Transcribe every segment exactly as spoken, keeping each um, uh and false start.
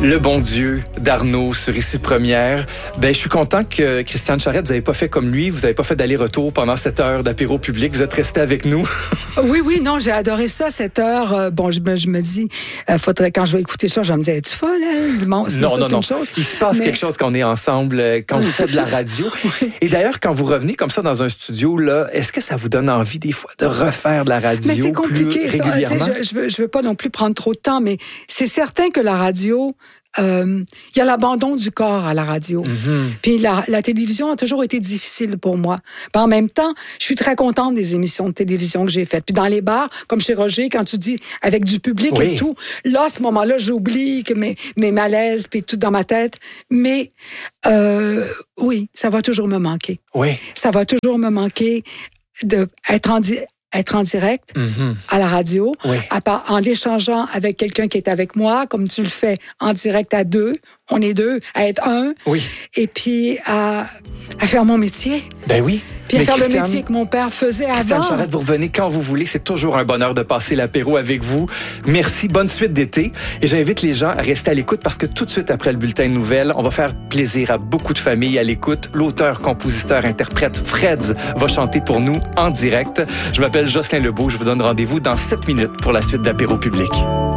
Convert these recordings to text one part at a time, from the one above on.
Le bon Dieu d'Arnaud sur Ici Première. Ben, je suis content que Christiane Charette, vous n'avez pas fait comme lui, vous n'avez pas fait d'aller-retour pendant cette heure d'apéro public, vous êtes resté avec nous. Oui, oui, non, j'ai adoré ça, cette heure. Euh, bon, je me, je me dis, euh, faudrait, quand je vais écouter ça, je vais me dire, es-tu folle, elle? Bon, c'est, non, ça, non, c'est non. Une chose. Il se passe mais... quelque chose quand on est ensemble, quand vous faites de la radio. Oui. Et d'ailleurs, quand vous revenez comme ça dans un studio, là, est-ce que ça vous donne envie des fois de refaire de la radio mais c'est compliqué, plus régulièrement? Ça, je, je, veux, je veux pas non plus prendre trop de temps, mais c'est certain que la radio... Il euh, y a l'abandon du corps à la radio. Mm-hmm. Puis la, la télévision a toujours été difficile pour moi. Puis en même temps, je suis très contente des émissions de télévision que j'ai faites. Puis dans les bars, comme chez Roger, quand tu dis avec du public oui. et tout, là, à ce moment-là, j'oublie que mes, mes malaises, puis tout dans ma tête. Mais euh, oui, ça va toujours me manquer. Oui. Ça va toujours me manquer d'être en direct. être en direct mm-hmm. à la radio, oui. à part, en échangeant avec quelqu'un qui est avec moi, comme tu le fais en direct à deux, on est deux, à être un, oui. et puis à, à faire mon métier. Ben oui. Puis à Mais faire Christiane, le métier que mon père faisait avant. Christiane Charette, vous revenez quand vous voulez. C'est toujours un bonheur de passer l'apéro avec vous. Merci, bonne suite d'été. Et j'invite les gens à rester à l'écoute parce que tout de suite après le bulletin de nouvelles, on va faire plaisir à beaucoup de familles à l'écoute. L'auteur, compositeur, interprète Freds va chanter pour nous en direct. Je m'appelle Jocelyn Lebeau. Je vous donne rendez-vous dans sept minutes pour la suite d'apéro public.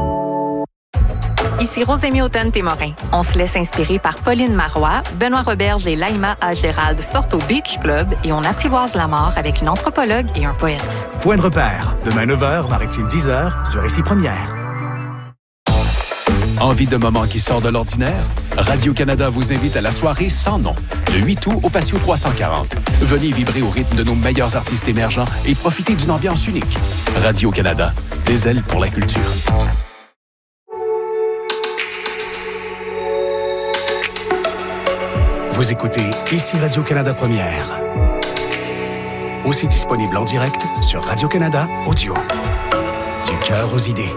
Ici Rosémie Automne-Témorin. On se laisse inspirer par Pauline Marois, Benoît Roberge et Laïma A. Gérald sortent au Beach Club et on apprivoise la mort avec une anthropologue et un poète. Point de repère. Demain neuf heures, Maritime dix heures, sur Ici Première. Envie de moments qui sortent de l'ordinaire? Radio-Canada vous invite à la soirée Sans nom, le huit août au Patio trois cent quarante. Venez vibrer au rythme de nos meilleurs artistes émergents et profiter d'une ambiance unique. Radio-Canada, des ailes pour la culture. Vous écoutez Ici Radio-Canada Première. Aussi disponible en direct sur Radio-Canada Audio. Du cœur aux idées.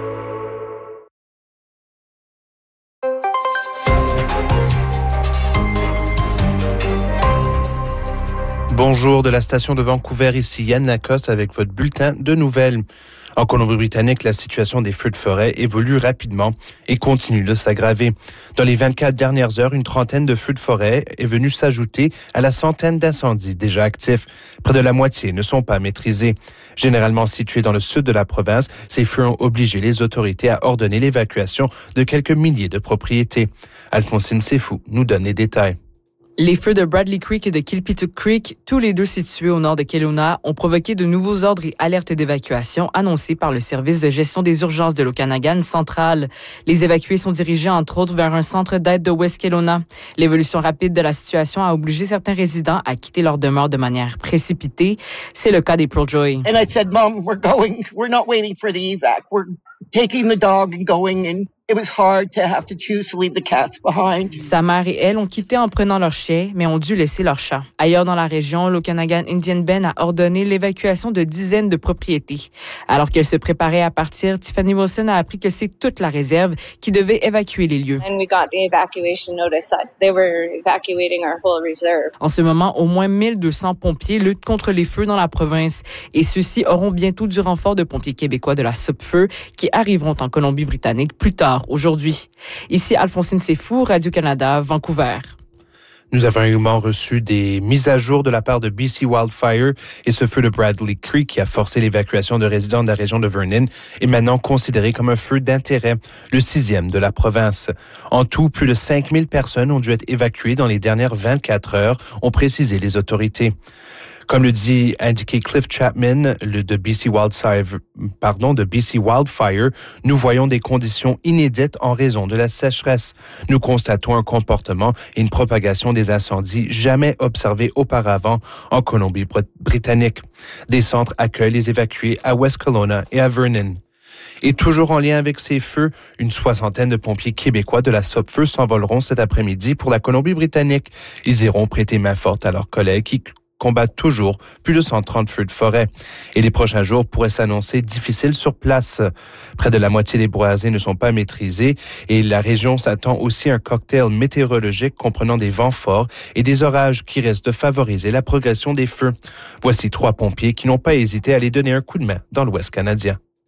Bonjour de la station de Vancouver, ici Yann Lacoste avec votre bulletin de nouvelles. En Colombie-Britannique, la situation des feux de forêt évolue rapidement et continue de s'aggraver. Dans les vingt-quatre dernières heures, une trentaine de feux de forêt est venue s'ajouter à la centaine d'incendies déjà actifs. Près de la moitié ne sont pas maîtrisés. Généralement situés dans le sud de la province, ces feux ont obligé les autorités à ordonner l'évacuation de quelques milliers de propriétés. Alphonsine Sefou nous donne les détails. Les feux de Bradley Creek et de Kilpituck Creek, tous les deux situés au nord de Kelowna, ont provoqué de nouveaux ordres et alertes d'évacuation annoncés par le service de gestion des urgences de l'Okanagan central. Les évacués sont dirigés entre autres vers un centre d'aide de West Kelowna. L'évolution rapide de la situation a obligé certains résidents à quitter leur demeure de manière précipitée. C'est le cas des Projoy. And I said, Mom, we're going. We're not waiting for the evac. We're taking the dog and going and it was hard to have to choose to leave the cats behind. Sa mère et elle ont quitté en prenant leur chien, mais ont dû laisser leur chat. Ailleurs dans la région, l'Okanagan Indian Band a ordonné l'évacuation de dizaines de propriétés. Alors qu'elle se préparait à partir, Tiffany Wilson a appris que c'est toute la réserve qui devait évacuer les lieux. And we got the evacuation notice that they were evacuating our whole reserve. En ce moment, au moins mille deux cents pompiers luttent contre les feux dans la province et ceux-ci auront bientôt du renfort de pompiers québécois de la Sopfeu qui arriveront en Colombie-Britannique plus tard aujourd'hui. Ici Alphonsine Sefou, Radio-Canada, Vancouver. Nous avons également reçu des mises à jour de la part de B C Wildfire et ce feu de Bradley Creek qui a forcé l'évacuation de résidents de la région de Vernon est maintenant considéré comme un feu d'intérêt, le sixième de la province. En tout, plus de cinq mille personnes ont dû être évacuées dans les dernières vingt-quatre heures, ont précisé les autorités. Comme le dit indiqué Cliff Chapman, le de B C Wildfire, pardon, de B C Wildfire, nous voyons des conditions inédites en raison de la sécheresse. Nous constatons un comportement et une propagation des incendies jamais observés auparavant en Colombie-Britannique. Des centres accueillent les évacués à West Kelowna et à Vernon. Et toujours en lien avec ces feux, une soixantaine de pompiers québécois de la Sopfeu s'envoleront cet après-midi pour la Colombie-Britannique. Ils iront prêter main forte à leurs collègues qui combattent toujours plus de cent trente feux de forêt. Et les prochains jours pourraient s'annoncer difficiles sur place. Près de la moitié des boisés ne sont pas maîtrisés et la région s'attend aussi à un cocktail météorologique comprenant des vents forts et des orages qui risquent de favoriser la progression des feux. Voici trois pompiers qui n'ont pas hésité à aller donner un coup de main dans l'Ouest canadien.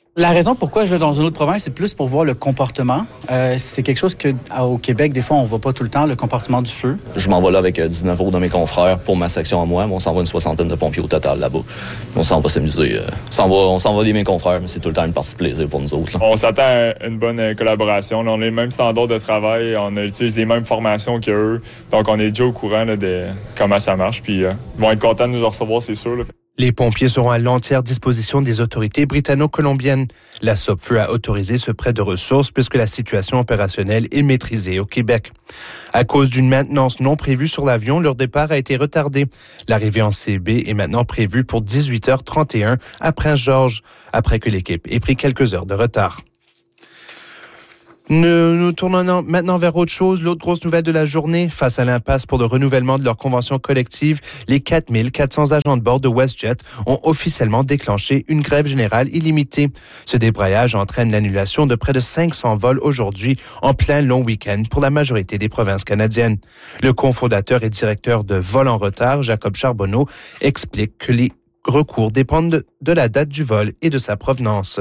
La raison pourquoi je vais dans une autre province, c'est plus pour voir le comportement. Euh, c'est quelque chose que au Québec, des fois, on voit pas tout le temps, le comportement du feu. Je m'en vais là avec dix-neuf autres de mes confrères pour ma section à moi, mais on s'en va une soixantaine de pompiers au total là-bas. On s'en va s'amuser. Euh, on s'en va, on s'en va des mes confrères, mais c'est tout le temps une partie de plaisir pour nous autres. Là. On s'attend à une bonne collaboration. Là, on a les mêmes standards de travail, on utilise les mêmes formations qu'eux, donc on est déjà au courant là, de comment ça marche. Puis euh, ils vont être contents de nous recevoir, c'est sûr. Là. Les pompiers seront à l'entière disposition des autorités britanno-colombiennes. La Sopfeu a autorisé ce prêt de ressources puisque la situation opérationnelle est maîtrisée au Québec. À cause d'une maintenance non prévue sur l'avion, leur départ a été retardé. L'arrivée en C B est maintenant prévue pour dix-huit heures trente et un à Prince-Georges, après que l'équipe ait pris quelques heures de retard. Nous nous tournons maintenant vers autre chose. L'autre grosse nouvelle de la journée, face à l'impasse pour le renouvellement de leur convention collective, les quatre mille quatre cents agents de bord de WestJet ont officiellement déclenché une grève générale illimitée. Ce débrayage entraîne l'annulation de près de cinq cents vols aujourd'hui en plein long week-end pour la majorité des provinces canadiennes. Le cofondateur et directeur de Vol en retard, Jacob Charbonneau, explique que les recours dépendent de, de la date du vol et de sa provenance.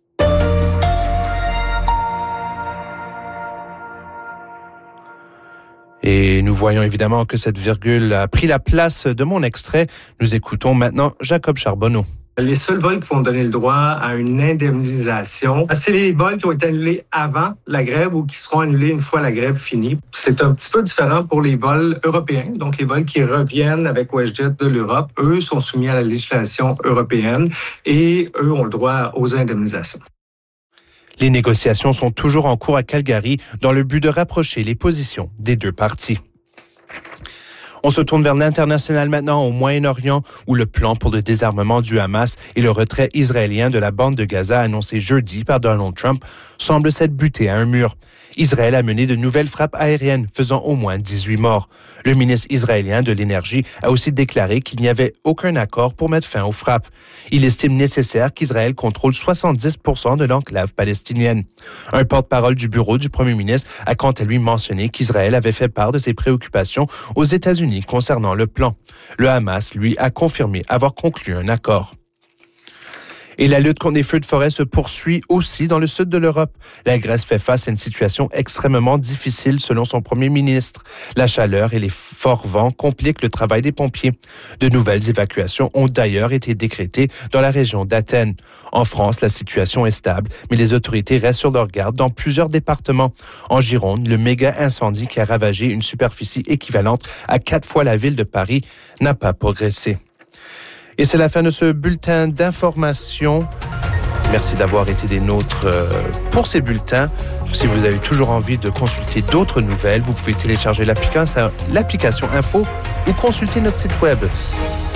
Et nous voyons évidemment que cette virgule a pris la place de mon extrait. Nous écoutons maintenant Jacob Charbonneau. Les seuls vols qui vont donner le droit à une indemnisation, c'est les vols qui ont été annulés avant la grève ou qui seront annulés une fois la grève finie. C'est un petit peu différent pour les vols européens, donc les vols qui reviennent avec WestJet de l'Europe. Eux sont soumis à la législation européenne et eux ont le droit aux indemnisations. Les négociations sont toujours en cours à Calgary dans le but de rapprocher les positions des deux parties. On se tourne vers l'international maintenant au Moyen-Orient où le plan pour le désarmement du Hamas et le retrait israélien de la bande de Gaza annoncé jeudi par Donald Trump semble s'être buté à un mur. Israël a mené de nouvelles frappes aériennes faisant au moins dix-huit morts. Le ministre israélien de l'Énergie a aussi déclaré qu'il n'y avait aucun accord pour mettre fin aux frappes. Il estime nécessaire qu'Israël contrôle soixante-dix pour cent de l'enclave palestinienne. Un porte-parole du bureau du premier ministre a quant à lui mentionné qu'Israël avait fait part de ses préoccupations aux États-Unis concernant le plan. Le Hamas, lui, a confirmé avoir conclu un accord. Et la lutte contre les feux de forêt se poursuit aussi dans le sud de l'Europe. La Grèce fait face à une situation extrêmement difficile selon son premier ministre. La chaleur et les forts vents compliquent le travail des pompiers. De nouvelles évacuations ont d'ailleurs été décrétées dans la région d'Athènes. En France, la situation est stable, mais les autorités restent sur leur garde dans plusieurs départements. En Gironde, le méga incendie qui a ravagé une superficie équivalente à quatre fois la ville de Paris n'a pas progressé. Et c'est la fin de ce bulletin d'information. Merci d'avoir été des nôtres pour ces bulletins. Si vous avez toujours envie de consulter d'autres nouvelles, vous pouvez télécharger l'application, l'application Info ou consulter notre site web.